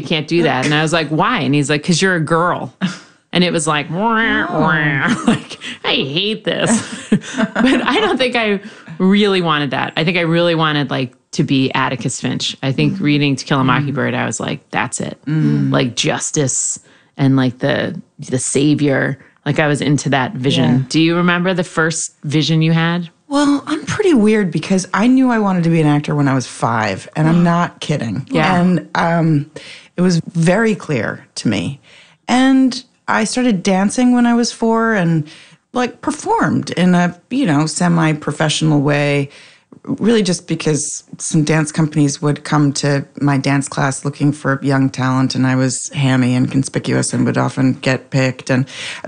can't do that. And I was like, why? And he's like, because you're a girl. And it was like, like, I hate this. But I don't think I really wanted that. I think I really wanted like to be Atticus Finch. I think reading To Kill a Mockingbird, I was like, that's it. Like justice and like the savior. Like I was into that vision. Yeah. Do you remember the first vision you had? Well, I'm pretty weird because I knew I wanted to be an actor when I was 5, and I'm not kidding. Yeah. And it was very clear to me. And I started dancing when I was 4 and like performed in a, semi-professional way, really just because some dance companies would come to my dance class looking for young talent, and I was hammy and conspicuous and would often get picked. And